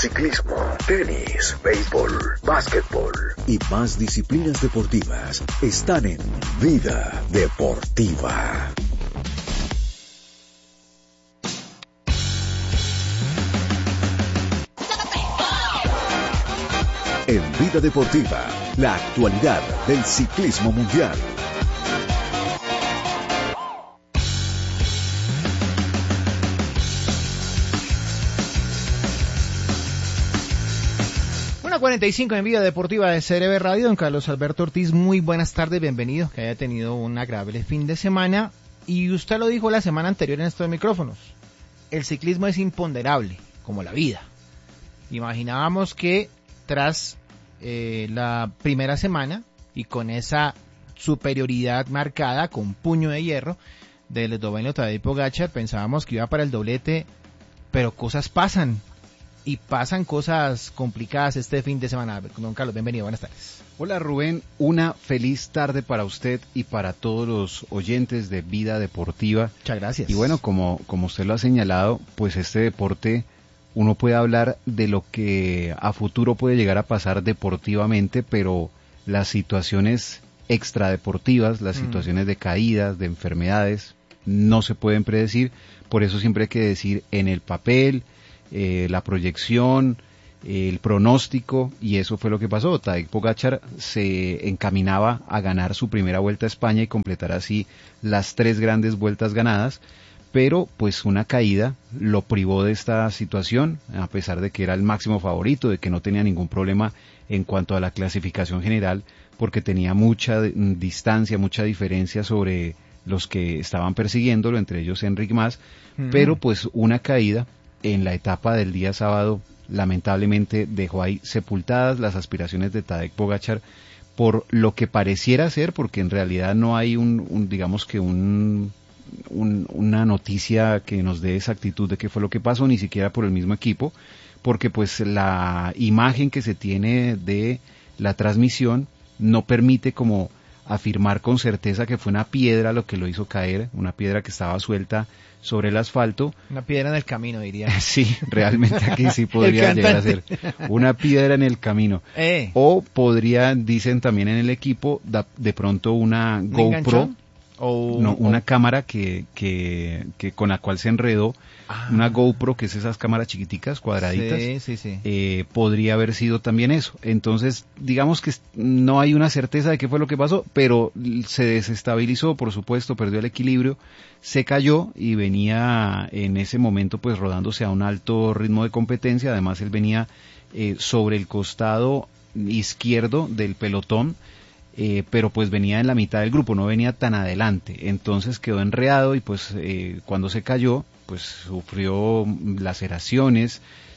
ciclismo, tenis, béisbol, básquetbol y más disciplinas deportivas están en Vida Deportiva. En Vida Deportiva, la actualidad del ciclismo mundial. Una 45 en Vida Deportiva de CRB Radio. Don Carlos Alberto Ortiz, muy buenas tardes, bienvenido. Que haya tenido un agradable fin de semana. Y usted lo dijo la semana anterior en estos micrófonos. El ciclismo es imponderable, como la vida. Imaginábamos que tras la primera semana y con esa superioridad marcada con puño de hierro del esloveno Tadej Pogačar, pensábamos que iba para el doblete, pero cosas pasan y pasan cosas complicadas este fin de semana. Don Carlos, bienvenido, buenas tardes. Hola Rubén, una feliz tarde para usted y para todos los oyentes de Vida Deportiva. Muchas gracias. Y bueno, como usted lo ha señalado, pues este deporte, uno puede hablar de lo que a futuro puede llegar a pasar deportivamente, pero las situaciones extradeportivas, las situaciones de caídas, de enfermedades, no se pueden predecir. Por eso siempre hay que decir en el papel, la proyección, el pronóstico, y eso fue lo que pasó. Tadej Pogačar se encaminaba a ganar su primera Vuelta a España y completar así las 3 grandes vueltas ganadas, pero pues una caída lo privó de esta situación, a pesar de que era el máximo favorito, de que no tenía ningún problema en cuanto a la clasificación general, porque tenía mucha distancia, mucha diferencia sobre los que estaban persiguiéndolo, entre ellos Enric Mas, pero pues una caída en la etapa del día sábado lamentablemente dejó ahí sepultadas las aspiraciones de Tadej Pogačar por lo que pareciera ser, porque en realidad no hay una noticia que nos dé exactitud de qué fue lo que pasó, ni siquiera por el mismo equipo, porque pues la imagen que se tiene de la transmisión no permite como afirmar con certeza que fue una piedra lo que lo hizo caer, una piedra que estaba suelta sobre el asfalto. Una piedra en el camino, diría. Sí, realmente aquí sí podría llegar a ser una piedra en el camino. O podría, dicen también en el equipo, de pronto una GoPro, una cámara que con la cual se enredó, una GoPro, que es esas cámaras chiquiticas, cuadraditas, sí. Podría haber sido también eso. Entonces, digamos que no hay una certeza de qué fue lo que pasó, pero se desestabilizó, por supuesto, perdió el equilibrio, se cayó y venía en ese momento pues rodándose a un alto ritmo de competencia. Además, él venía sobre el costado izquierdo del pelotón, pero pues venía en la mitad del grupo, no venía tan adelante, entonces quedó enredado y pues cuando se cayó pues sufrió laceraciones,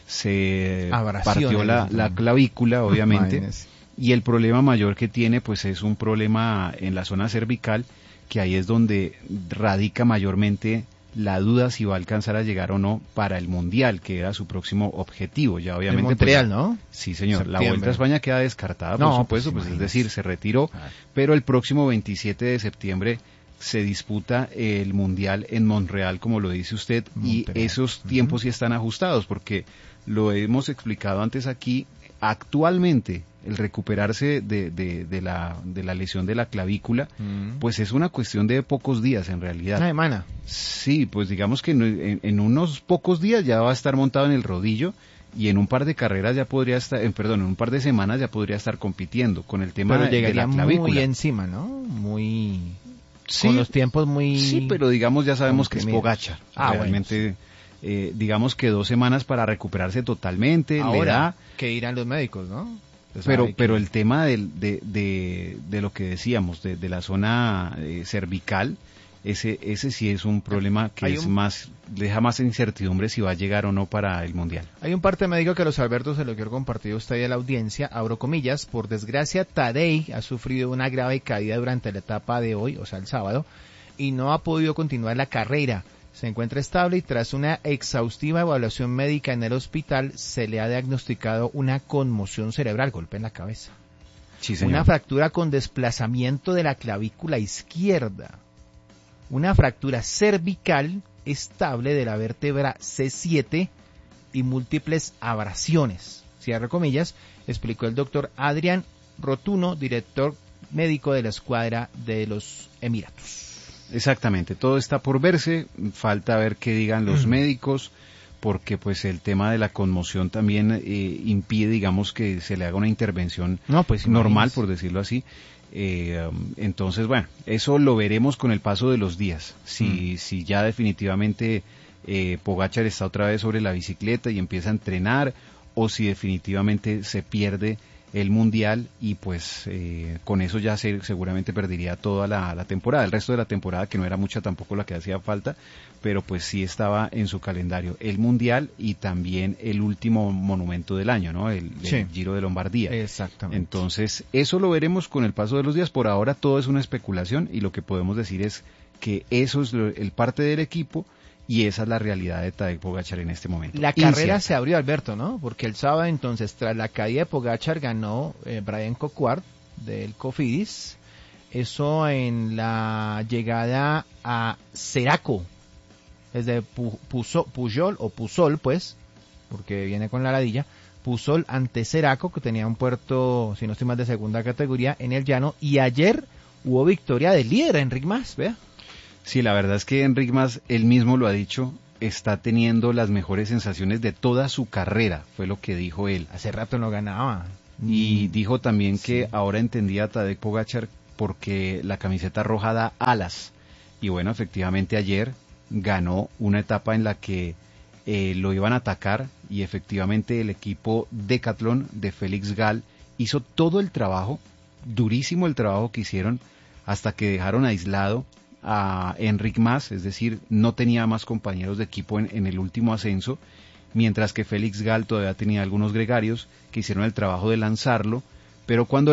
se partió la clavícula, obviamente, y el problema mayor que tiene pues es un problema en la zona cervical, que ahí es donde radica mayormente la duda si va a alcanzar a llegar o no para el Mundial, que era su próximo objetivo. Ya obviamente, en Montreal, pues, ¿no? Sí, señor. Septiembre. La Vuelta a España queda descartada, por supuesto, pues es decir, se retiró, pero el próximo 27 de septiembre se disputa el Mundial en Montreal, como lo dice usted, y esos tiempos sí están ajustados, porque lo hemos explicado antes aquí. Actualmente el recuperarse de la lesión de la clavícula, pues es una cuestión de pocos días en realidad. Una semana. Sí, pues digamos que en unos pocos días ya va a estar montado en el rodillo, y en un par de carreras ya podría estar, en un par de semanas ya podría estar compitiendo con el tema de la clavícula. Muy encima, ¿no? Muy... Sí, con los tiempos muy... Sí, pero digamos, ya sabemos que es Pogačar. Realmente, bueno, digamos que 2 semanas para recuperarse totalmente. Ahora, le da, que irán los médicos, ¿no? Pero el tema de lo que decíamos, de la zona cervical, ese sí es un problema que deja más incertidumbre si va a llegar o no para el Mundial. Hay un parte médico que los Albertos se lo quiero compartir a usted y a la audiencia, abro comillas: por desgracia Tadej ha sufrido una grave caída durante la etapa de hoy, o sea el sábado, y no ha podido continuar la carrera. Se encuentra estable y tras una exhaustiva evaluación médica en el hospital se le ha diagnosticado una conmoción cerebral, golpe en la cabeza. Sí, señor. Una fractura con desplazamiento de la clavícula izquierda. Una fractura cervical estable de la vértebra C7 y múltiples abrasiones, cierre comillas, explicó el doctor Adrián Rotuno, director médico de la escuadra de los Emiratos. Exactamente, todo está por verse, falta ver qué digan los médicos, porque pues el tema de la conmoción también impide, digamos, que se le haga una intervención normal, por decirlo así. Entonces, bueno, eso lo veremos con el paso de los días, si ya definitivamente Pogačar está otra vez sobre la bicicleta y empieza a entrenar, o si definitivamente se pierde el Mundial y pues con eso ya seguramente perdería toda la temporada, el resto de la temporada, que no era mucha tampoco la que hacía falta, pero pues sí estaba en su calendario el Mundial y también el último monumento del año, ¿no? El Giro de Lombardía. Exactamente. Entonces eso lo veremos con el paso de los días. Por ahora todo es una especulación y lo que podemos decir es que eso es el parte del equipo. Y esa es la realidad de Tadej Pogačar en este momento. La carrera se abrió, Alberto, ¿no? Porque el sábado entonces, tras la caída de Pogačar, ganó Brian Coquard del Cofidis. Eso en la llegada a Ceraco, desde Pujol, pues, porque viene con la ladilla. Pujol ante Ceraco, que tenía un puerto, si no estoy mal, de segunda categoría en el llano. Y ayer hubo victoria del líder, Enric Mas, vea. Sí, la verdad es que Enric Mas, él mismo lo ha dicho, está teniendo las mejores sensaciones de toda su carrera, fue lo que dijo él. Hace rato no ganaba. Y dijo también que ahora entendía a Tadej Pogačar porque la camiseta roja da alas. Y bueno, efectivamente ayer ganó una etapa en la que lo iban a atacar y efectivamente el equipo Decathlon de Félix Gall hizo todo el trabajo, durísimo el trabajo que hicieron, hasta que dejaron aislado a Enric Mas, es decir, no tenía más compañeros de equipo en el último ascenso, mientras que Félix Gall todavía tenía algunos gregarios que hicieron el trabajo de lanzarlo, pero cuando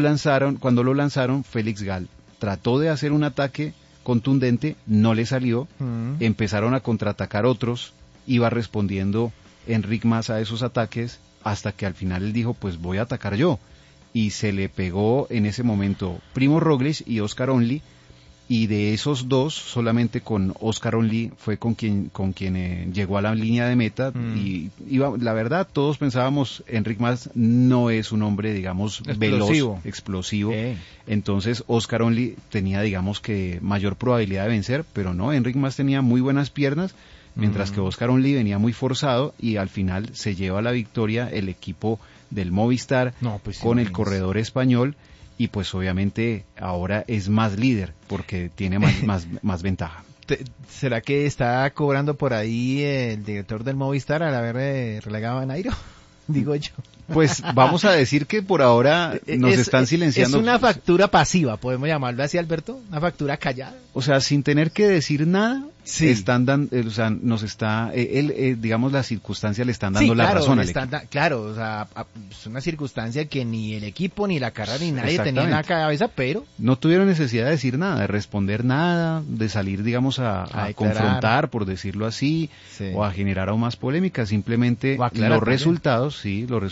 lo lanzaron, Félix Gall trató de hacer un ataque contundente, no le salió, empezaron a contraatacar otros, iba respondiendo Enric Mas a esos ataques, hasta que al final él dijo, pues voy a atacar yo, y se le pegó en ese momento Primo Roglic y Oscar Onley, y de esos dos, solamente con Oscar Onley fue con quien llegó a la línea de meta, y la verdad todos pensábamos, Enric Mas no es un hombre, digamos, veloz, explosivo, entonces Oscar Onley tenía, digamos, que mayor probabilidad de vencer, pero no, Enric Mas tenía muy buenas piernas, mientras que Oscar Onley venía muy forzado, y al final se lleva la victoria el equipo del Movistar, con el corredor español, y pues obviamente ahora es más líder porque tiene más ventaja. ¿Será que está cobrando por ahí el director del Movistar al haber relegado a Nairo? Digo yo. Pues vamos a decir que por ahora nos están silenciando. Es una factura pasiva, podemos llamarlo así, Alberto, una factura callada. O sea, sin tener que decir nada, están dando, o sea, nos está, digamos, las circunstancias le están dando la razón al equipo. Claro, o sea, es una circunstancia que ni el equipo, ni la carrera, ni nadie tenía en la cabeza, pero... No tuvieron necesidad de decir nada, de responder nada, de salir, digamos, a confrontar, por decirlo así, o a generar aún más polémica, simplemente los resultados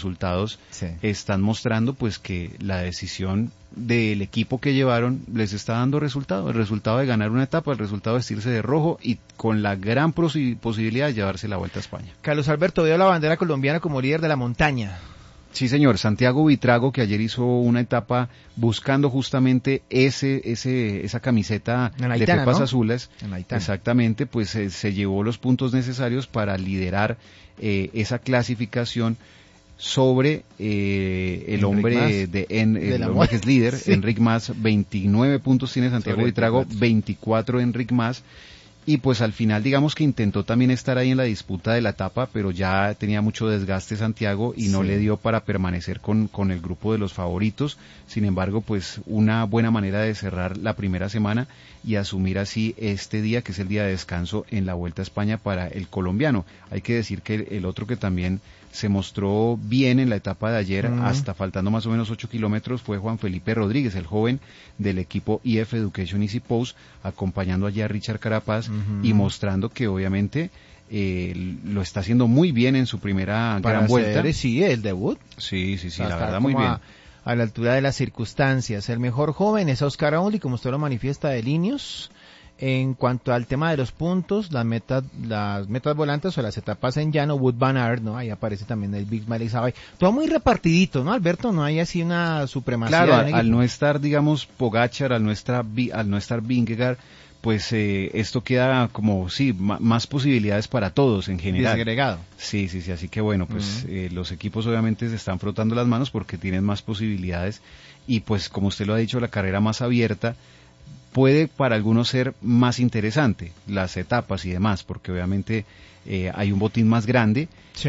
están mostrando pues que la decisión del equipo que llevaron les está dando resultado, el resultado de ganar una etapa, el resultado de vestirse de rojo y con la gran posibilidad de llevarse la Vuelta a España. Carlos Alberto, veo la bandera colombiana como líder de la montaña. Sí, señor. Santiago Buitrago, que ayer hizo una etapa buscando justamente esa camiseta de pepas azules, exactamente, pues se llevó los puntos necesarios para liderar esa clasificación sobre el hombre el hombre que es líder, Enric Mas. 29 puntos tiene Santiago Buitrago, 24 Enric Mas, y pues al final digamos que intentó también estar ahí en la disputa de la etapa, pero ya tenía mucho desgaste Santiago y no le dio para permanecer con el grupo de los favoritos. Sin embargo, pues una buena manera de cerrar la primera semana y asumir así este día, que es el día de descanso en la Vuelta a España para el colombiano. Hay que decir que el otro que también se mostró bien en la etapa de ayer, hasta faltando más o menos 8 kilómetros, fue Juan Felipe Rodríguez, el joven del equipo EF Education Easy Post, acompañando allí a Richard Carapaz y mostrando que obviamente lo está haciendo muy bien en su primera gran vuelta. Sí, el debut. Sí, la verdad muy bien. A la altura de las circunstancias. El mejor joven es Oscar Onley, como usted lo manifiesta, de Linios. En cuanto al tema de los puntos, las metas volantes o las etapas en llano, Wout van Aert, ¿no? Ahí aparece también el Big Malik Savay. Todo muy repartidito, ¿no, Alberto? No hay así una supremacía. Claro, al no estar, digamos, Pogačar, al no estar Vingegaard, pues esto queda como, sí, más posibilidades para todos en general. Desagregado. Sí, así que bueno, pues los equipos obviamente se están frotando las manos porque tienen más posibilidades y pues como usted lo ha dicho, la carrera más abierta puede para algunos ser más interesante, las etapas y demás, porque obviamente hay un botín más grande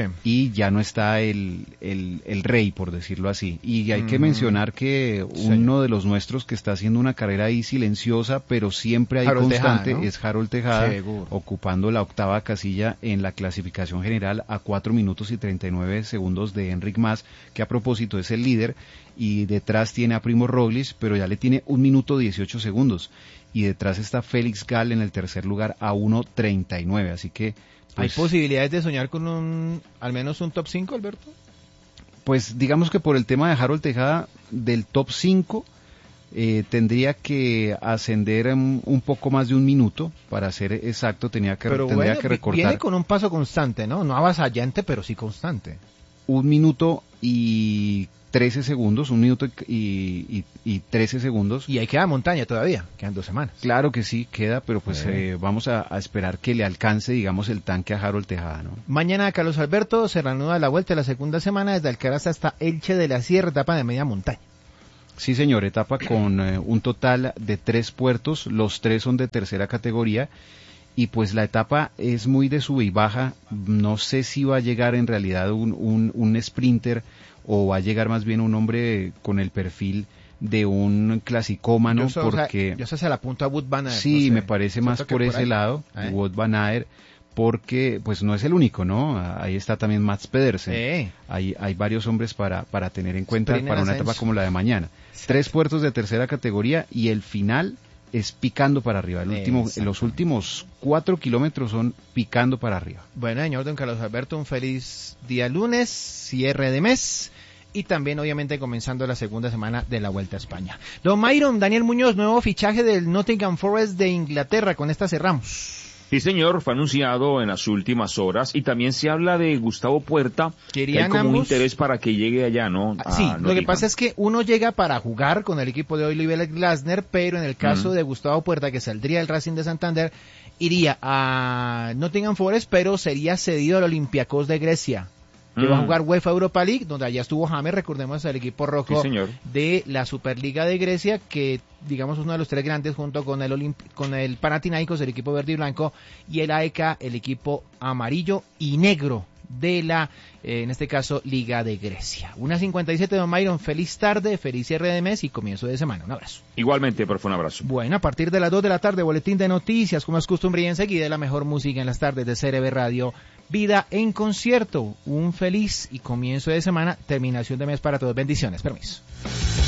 y ya no está el rey, por decirlo así. Y hay que mencionar que uno de los nuestros que está haciendo una carrera ahí silenciosa, pero siempre ahí Harold constante, Tejada, ¿no? es Harold Tejada, Seguro. ocupando la 8ª casilla en la clasificación general a 4 minutos y 39 segundos de Enric Mas, que a propósito es el líder, y detrás tiene a Primo Roglic, pero ya le tiene 1 minuto 18 segundos. Y detrás está Félix Gall en el tercer lugar a 1.39, así que pues, ¿hay posibilidades de soñar con al menos un top 5, Alberto? Pues digamos que por el tema de Harold Tejada, del top 5 tendría que ascender un poco más de 1 minuto, para ser exacto, tendría que recortar. Viene con un paso constante, ¿no? No avasallante, pero sí constante. 1 minuto y 13 segundos, 1 minuto y 13 segundos. Y ahí queda montaña todavía, quedan 2 semanas. Claro que sí, queda, pero pues vamos a esperar que le alcance, digamos, el tanque a Harold Tejada, ¿no? Mañana, Carlos Alberto, se reanuda la vuelta de la segunda semana desde Alcaraz hasta Elche de la Sierra, etapa de media montaña. Sí, señor, etapa con un total de 3 puertos, los 3 son de tercera categoría, y pues la etapa es muy de sube y baja. No sé si va a llegar en realidad un sprinter o va a llegar más bien un hombre con el perfil de un clasicómano, porque yo sé se la apunta a Wout van Aert. Sí, no sé, me parece más por ese lado, Wout van Aert, porque pues no es el único, ¿no? Ahí está también Mats Pedersen. Hay varios hombres para tener en cuenta para una etapa como la de mañana. 3 puertos de tercera categoría y el final es picando para arriba. Los últimos 4 kilómetros son picando para arriba. Bueno, señor don Carlos Alberto, un feliz día lunes, cierre de mes y también obviamente comenzando la segunda semana de la Vuelta a España. Don Myron, Daniel Muñoz, nuevo fichaje del Nottingham Forest de Inglaterra, con esta cerramos. Sí, señor, fue anunciado en las últimas horas y también se habla de Gustavo Puerta. Hay como un interés para que llegue allá, ¿no? Sí, lo que pasa es que uno llega para jugar con el equipo de Oliver Glasner, pero en el caso de Gustavo Puerta, que saldría del Racing de Santander, iría a Nottingham Forest, pero sería cedido al Olympiacos de Grecia. Que va a jugar UEFA Europa League, donde allá estuvo James, recordemos el equipo rojo de la Superliga de Grecia, que digamos uno de los 3 grandes junto con el Panathinaikos, el equipo verde y blanco, y el AEK, el equipo amarillo y negro de la, en este caso, Liga de Grecia. 1:57, don Myron, feliz tarde, feliz cierre de mes y comienzo de semana. Un abrazo. Igualmente, profe, un abrazo. Bueno, a partir de las 2 de la tarde, boletín de noticias, como es costumbre, y enseguida la mejor música en las tardes de CRB Radio, Vida en Concierto. Un feliz y comienzo de semana, terminación de mes para todos. Bendiciones, permiso.